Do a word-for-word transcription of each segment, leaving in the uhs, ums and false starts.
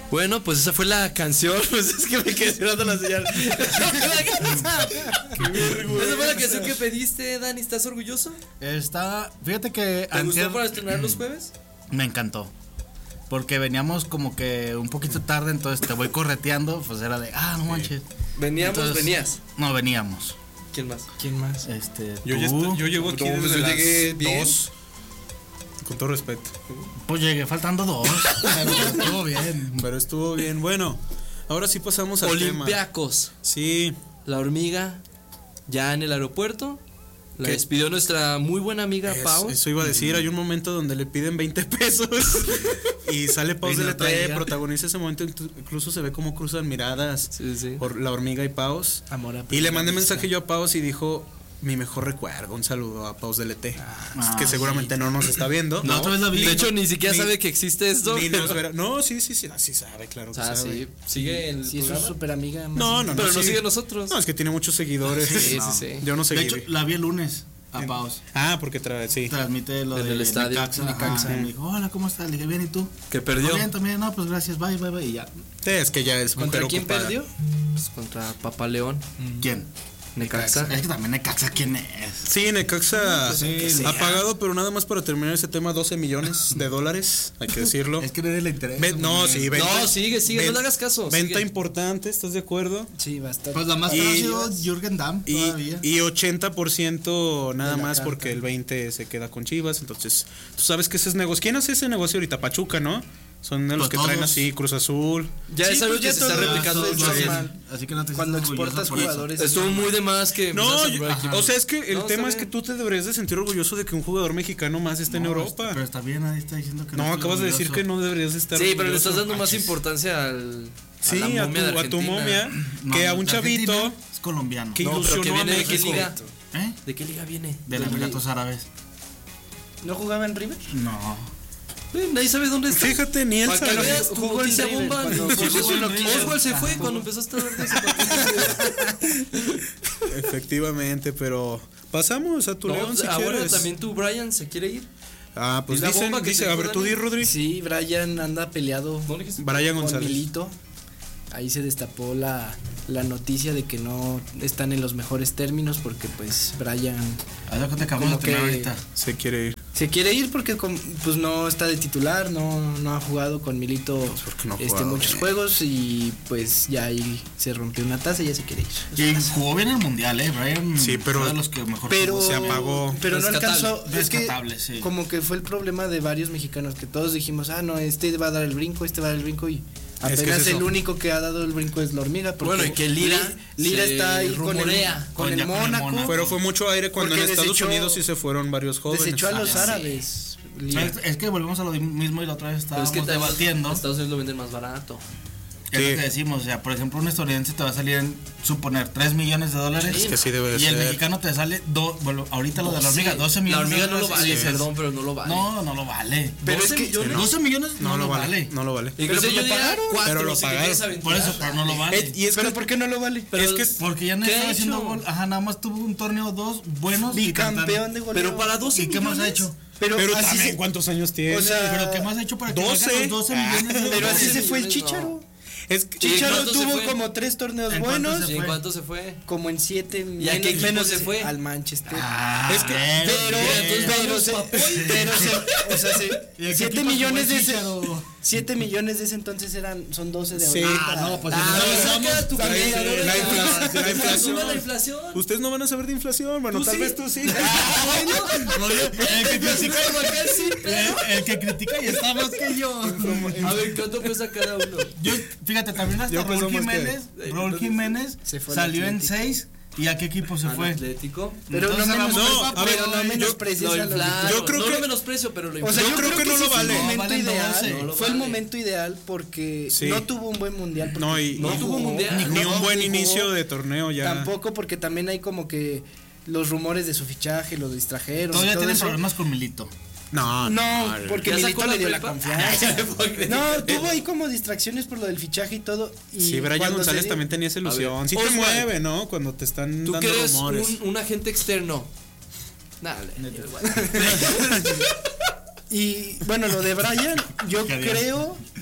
Bueno, pues esa fue la canción. Pues es que me quedé esperando la señal. Qué vergüenza. Esa fue la canción que pediste, Dani. ¿Estás orgulloso? Está, fíjate que ¿Te gustó para estrenar los jueves? Me encantó. Porque veníamos como que un poquito tarde, entonces te voy correteando, pues era de, ah, no manches. ¿Veníamos, entonces, venías? No, veníamos. ¿Quién más? ¿Quién más? Este, yo, tú. Ya estoy, yo llego aquí no, desde yo las llegué bien. dos. Con todo respeto. Pues llegué faltando dos. Pero estuvo bien. Pero estuvo bien. Bueno, ahora sí pasamos al tema. Olympiacos. Sí. La hormiga ya en el aeropuerto. La ¿Qué? Despidió nuestra muy buena amiga es, Pau. Eso iba a decir, hay un momento donde le piden veinte pesos y sale Pau de L T, protagoniza ese momento, incluso se ve cómo cruzan miradas sí, sí. por la hormiga y Paus. Amor y le mandé mensaje yo a Paus y dijo, mi mejor recuerdo, un saludo a Paus de L T. Ah, que seguramente sí. no nos está viendo. No, no, no de hecho, ni siquiera ni, sabe que existe esto. Ni nos verá. No, sí, sí, sí, sí sabe, claro que ah, sabe. Sí, sigue el sí, es su super amiga. No, no, no. Pero no nos sigue sigue nosotros. No, es que tiene muchos seguidores. Sí, no. sí, sí. Yo no seguí. De hecho, la vi el lunes. A Paus. Ah, porque tra sí. transmite lo del de estadio. Necaxa. Necaxa. Me dijo, hola, ¿cómo estás? Le dije, bien, ¿y tú? Que perdió. Bien, también, no, pues gracias, bye, bye, bye. Y ya. Sí, es que ya es ¿Contra quién ocupada. perdió? Pues contra Papá León. ¿Quién? Necaxa. Es que también Necaxa, ¿quién es? Sí, Necaxa pues sí, ha pagado, pero nada más para terminar ese tema, doce millones de dólares, hay que decirlo. Es que nadie le interesa. Ven, no, sí, venta. No, sigue, sigue, ven, no le hagas caso. Venta sigue. importante, ¿estás de acuerdo? Sí, bastante. Pues la más cara ha sido Jürgen Damm todavía. Y, y ochenta por ciento nada más carta. Porque el veinte por ciento se queda con Chivas, entonces tú sabes que ese es negocio. ¿Quién hace ese negocio ahorita? Pachuca, ¿no? Son de los pues que todos. Traen así, Cruz Azul. Ya sí, es algo pues que se está replicando es normal. Así que no te cuando exportas jugadores. Estuvo muy de más que. No, yo, o sea, es que el no, tema es que tú te deberías de sentir orgulloso de que un jugador mexicano más esté no, en Europa. Está, pero está bien, nadie está diciendo que no. No, acabas orgulloso. de decir que no deberías de estar. Sí, orgulloso. pero le estás dando más importancia al. Sí, a, a, tu, a tu momia. No, que a un chavito. Es colombiano. Que no, ilusionó que viene a de qué liga. ¿Eh? ¿De qué liga viene? De los Emiratos Árabes. ¿No jugaba en River? No. Eh, nadie sabe dónde está. Fíjate, ni él sabe. Veas, tu jugó noticia en bomba. Oswald se fue cuando empezaste a ver de ese partido. Efectivamente, pero pasamos a tu no, León si ahora quieres. También tu Brian se quiere ir. Ah, pues dicen, dice, a ver, tú di, Rodri. Sí, Brian anda peleado. ¿No Brian con González. Milito. Ahí se destapó la, la noticia de que no están en los mejores términos porque pues Brian algo que te acabamos de tener ahorita se quiere ir. Se quiere ir porque pues no está de titular, no, no ha jugado con Milito pues no este, muchos bien. juegos y pues ya ahí se rompió una taza y ya se quiere ir. Y jugó bien el mundial, eh, Brian. Sí, pero de los que mejor pero se apagó. Pero no alcanzó, es que sí. como que fue el problema de varios mexicanos que todos dijimos, ah no, este va a dar el brinco, este va a dar el brinco y apenas es es el único que ha dado el brinco es la hormiga. Bueno, y que Lira, Lira está ahí con el, con, el, Mónaco, con el Mónaco. Pero fue mucho aire cuando en Estados desechó, Unidos sí se fueron varios jóvenes. Desechó a los ah, árabes. Sí. Es, es que volvemos a lo mismo y la otra vez estábamos es que debatiendo. Estados Unidos lo venden más barato. Es sí. lo que decimos, o sea, por ejemplo, un estadounidense te va a salir en, suponer, tres millones de dólares. Es que sí debe de y ser. el mexicano te sale, do, bueno, ahorita lo de la hormiga, doce millones. La hormiga de no lo vale, sí, perdón, pero no lo vale. No, no lo vale. Pero es que millones, doce millones no, no lo vale. vale. No lo vale. Incluso yo diría cuatro, pero lo pagaron. Por eso, pero no lo vale. Eh, y es pero que, ¿por qué no lo vale? Pero es que porque ya no está haciendo gol. Ajá, nada más tuvo un torneo dos buenos. Bicampeón de goleo. Pero para doce ¿Y qué más ha hecho? Pero, pero también, se... ¿cuántos años tiene? O sea, pero ¿qué más ha hecho para que doce, los doce millones de Pero así se fue el Chícharo. Es que Chicharo tuvo como tres torneos buenos. ¿Y en cuánto se fue? Como en siete. ¿Y a qué menos se fue? Al Manchester. Ah, es que, pero, pero, se, pero se, o sea, se, siete millones de ese, siete millones de ese entonces eran, son doce de ahorita. Sí, ah, no, pues ah, no, saca tu calculadora. La, inflación, la, inflación. la inflación. Ustedes no van a saber de inflación, bueno, tal sí? vez tú sí. El que critica el que critica y está más que yo. A ver, ¿cuánto pesa cada uno? Yo, fíjate, también hasta Raúl Jiménez, Raúl Jiménez salió en seis. ¿Y a qué equipo se fue? Atlético. Pero no menos no, a ver, pero no menosprecies yo, a los yo creo no que lo menosprecio, pero lo o sea, yo, yo creo, creo que, que no lo vale. Fue el momento no, ideal. no, no fue vale. el momento ideal porque sí. no tuvo un buen mundial. No, y, no y tuvo jugó, mundial. Ni, ni no, un buen ni inicio jugó, de torneo ya. Tampoco porque también hay como que los rumores de su fichaje, lo distrajeron. Todavía todo tienen eso. problemas con Milito. No, no, porque Milito le dio la confianza. No, tuvo eh, ahí como distracciones por lo del fichaje y todo. Y sí, Brian González se... también tenía esa ilusión. Sí te mueve, ¿no? Cuando te están ¿Tú dando que eres rumores. Un, un agente externo. Nada, y bueno, lo de Brian, yo creo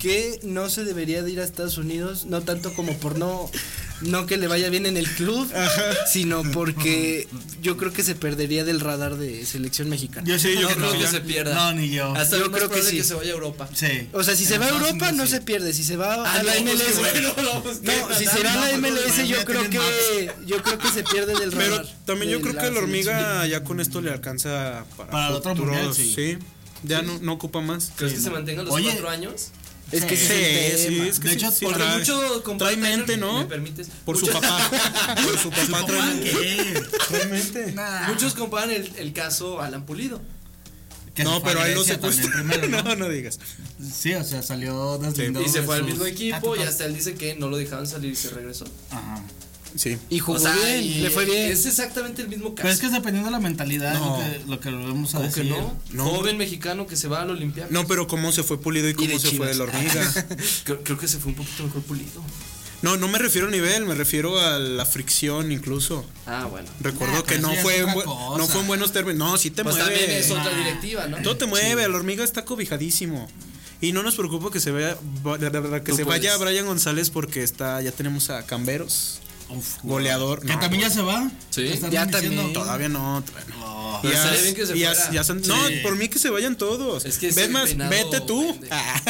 que no se debería de ir a Estados Unidos, no tanto como por no no que le vaya bien en el club, sino porque yo creo que se perdería del radar de selección mexicana. Yo sí, yo No creo creo que que ya- se pierda. No, ni yo. Hasta Yo yo creo creo que sí. que se vaya a Europa. Sí. O sea, si se va a Estados Europa Unidos no sí. se pierde, si se va Ah, a la no, M L S. pues, bueno, no, pues, No, ¿qué si tal? se va a No, la pues, M L S bueno, yo ya creo tienen que yo creo que se pierde del Pero radar. también yo de creo la que la hormiga selección. ya con esto le alcanza para, Para el otro futuros, mundial, sí. Ya no, no ocupa más. ¿Crees Sí, que se no. mantengan los Oye. cuatro años? Es que Sí, sí, es el sí, tema. es que De sí, hecho, sí porque trae- mucho trae mente, ¿no? ¿Me permites? Por su Mucho- papá. Por su papá ¿Su trae papá mente. qué? Trae mente. Nah. Muchos comparan el, el caso Alan Pulido. Que se No, fue a pero ahí lo Grecia también secuestró. primero, ¿no? No, no digas. Sí, o sea, salió deslindado Y se de fue al sus- mismo Ah, equipo y total. hasta él dice que no lo dejaban salir y se regresó. Ajá. Sí. Y jugó O sea, bien, y le fue bien. Es exactamente el mismo caso. Pero es que es dependiendo de la mentalidad No. lo, que, lo que volvemos a ¿Cómo que decir. no? No. Joven mexicano que se va al Olimpiado. No, pero cómo se fue Pulido y cómo de se fue de la hormiga. Creo, creo que se fue un poquito mejor Pulido. No, no me refiero a nivel, me refiero a la fricción incluso. Ah, bueno. Recuerdo Nah, que pero no eso ya fue, es en otra bu- cosa. no fue en buenos términos. No, sí te Pues mueve. también es otra Nah. directiva, ¿no? Todo te mueve, la hormiga está cobijadísimo. Y no nos preocupa que se vaya que Tú se vaya puedes. Brian González porque está ya tenemos a Camberos, Uf, goleador. Que No, también ya se va. Sí. ¿Qué están Ya diciendo? también. todavía no, todavía no. Oh. Pero Y estaría as- bien que se y as- fuera. ya san- Sí. No, por mí que se vayan todos. Es que Ves ese más, peinado vete tú. vende. Ah.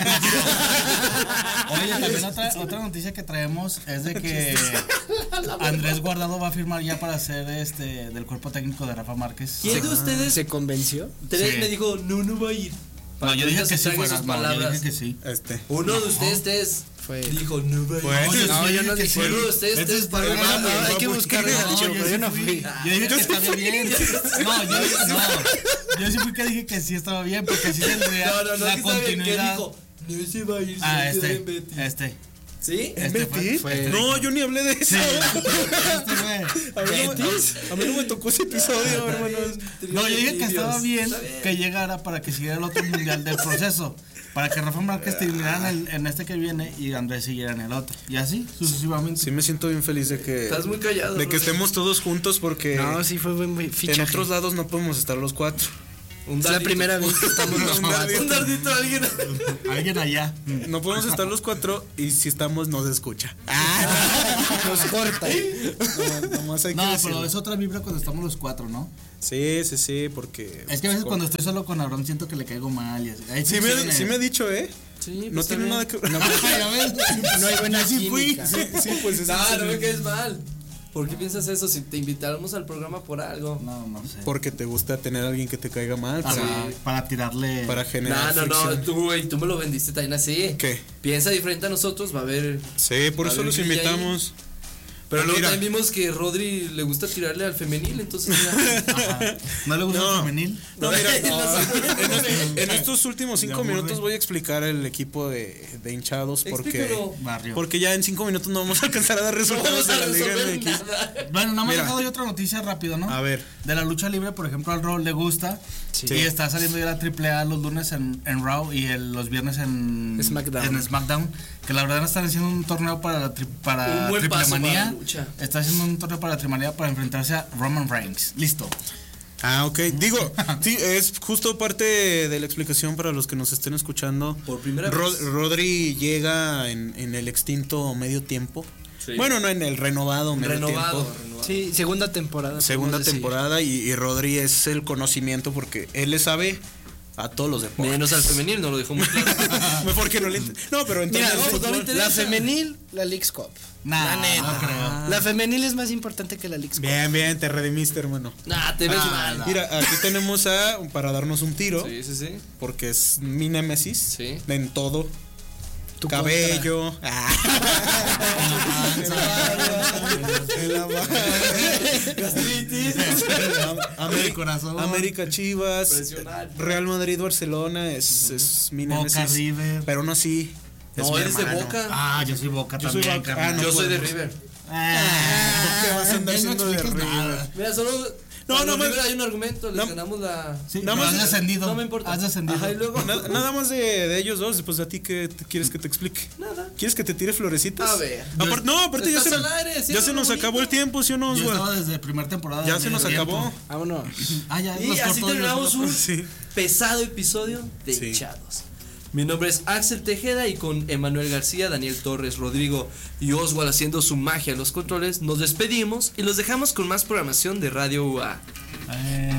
Oye, también otra, otra noticia que traemos es de que Andrés Guardado va a firmar ya para ser este del cuerpo técnico de Rafa Márquez. ¿Quién de ustedes ¿Se convenció? tres Sí. me dijo, no, no va a ir? No, yo dije ahorita que se sí traigan fuera. sus No, yo palabras. dije que sí. Este. Uno de ustedes tres Fue. dijo, no va a ir. Pues, No, yo No, sí yo no que dije. sí. Uno de ustedes Este tres es para- para- no, no, hay que no, buscar el no, archivo, yo pero yo sí no fui. fui. Yo dije que estaba bien. No, yo, no, yo sí fui que dije que sí estaba bien porque sí tendría No, no, no, la ¿qué sabe? ¿Qué continuidad. dijo? No se va a ir, se Ah, va a quedar este, en Betis. este. ¿Sí? Este fue- ¿Betis? fue- No, yo ni hablé de eso. Sí, este fue. A mí, no, a mí no me tocó ese episodio, hermanos. No, yo dije que estaba bien, Está bien. que llegara para que siguiera el otro mundial del proceso. Para que Rafa Márquez terminara en, el- en este que viene y Andrés siguiera en el otro. Y así, sucesivamente. Sí me siento bien feliz de que Estás muy callado. de que Rodri. estemos todos juntos porque No, sí fue buen buen fichaje. en otros lados no podemos estar los cuatro. Un Es la dardito. primera vez que estamos los Un cuatro. Un dardito a alguien. Alguien allá. No podemos estar los cuatro y si estamos no se escucha. Nos corta. No, nomás hay que No, decirlo. pero es otra vibra cuando estamos los cuatro, ¿no? Sí, sí, sí, porque Es que a veces cuando estoy solo con Abraham siento que le caigo mal y así. Ahí sí funciona. me, sí me ha dicho, ¿eh? Sí, No tiene nada que No, Ya ves, no hay buena sí fui. química. Sí, sí, pues es en No, no serio. me quedes mal. ¿Por qué piensas eso? Si te invitáramos al programa por algo. No, no sé. Porque te gusta tener a alguien que te caiga mal Para, para, para tirarle. para No, generar no, no, fricción. tú, güey, tú me lo vendiste también así. ¿Qué? Piensa diferente a nosotros, va a haber. Sí, por A eso ver, los Guille ahí. invitamos. Pero luego mira. también vimos que Rodri le gusta tirarle al femenil, entonces mira. Ajá. ¿No le gusta No. el femenil? No, mira, No. en, estos, en estos últimos cinco Ya aburre. minutos voy a explicar el equipo de, de hinchados porque, Explícalo. Barrio. porque ya en cinco minutos no vamos a alcanzar a dar No resultados vamos a de la Liga resolver M X. nada. Bueno, nada más Mira. dejado yo otra noticia rápido, ¿no? A ver. De la lucha libre, por ejemplo, al Raw le gusta. Sí. Y está saliendo ya la triple A los lunes en, en Raw y el- los viernes en SmackDown. en SmackDown. Que la verdad están haciendo un torneo para la tri- para Un buen Triple paso para Manía. la lucha. Está haciendo un torneo para la Triple Manía para enfrentarse a Roman Reigns. Listo. Ah, ok. Digo, sí, es justo parte de la explicación para los que nos estén escuchando. Por primera Rod- vez. Rodri llega en, en el extinto medio tiempo. Sí. Bueno, no en el renovado medio Renovado, tiempo. renovado. Sí, segunda temporada. Segunda podemos decir. temporada y, y Rodri es el conocimiento porque él le sabe a todos los deportes. Menos al femenil, no lo dejó muy claro. Mejor que no le int- No, pero entonces Mira, el no, pues, no fútbol- le interesa. la femenil, la Leagues Cup. Nah, La neta. no creo. La femenil es más importante que la Leagues Cup. Bien, bien, te redimiste, hermano. Nah, te ves Ah, mal. no. Mira, aquí tenemos a para darnos un tiro Sí, sí, sí. porque es mi némesis Sí. en todo. Tu Cabello. Ah. En la barba. Gastritis. América, corazón. América Chivas, Impresionante. Real Madrid Barcelona es, es mi Boca némesis. River. Pero no así. es No, mi eres de hermano. Boca. Ah, yo soy Boca Yo soy también, Boca. carnal. Ah, no Yo soy de podemos. River. Ah, ¿Qué vas a andar no siendo de expliques River? nada. Mira, solo. No, No, no, no, más- River hay un argumento, les no- ganamos la. Sí, Nada pero más- has descendido. No me importa. Has descendido. Ajá, y luego. Nada, nada más de, de ellos dos, después de a ti que te quieres que te explique. Nada. ¿Quieres que te tire florecitas? A ver. Apar- no, aparte ya Estás se, al aire, ya siempre se nos bonito. acabó el tiempo, ¿sí o no, Yo Oswald? estaba desde primera temporada. Ya de se nos medio acabó. tiempo. Vámonos. Ah, ya. Y nos así cortó, terminamos ya. un Sí. pesado episodio de Sí. hinchados. Mi nombre es Axel Tejeda y con Emanuel García, Daniel Torres, Rodrigo y Oswald haciendo su magia a los controles, nos despedimos y los dejamos con más programación de Radio U A. Eh.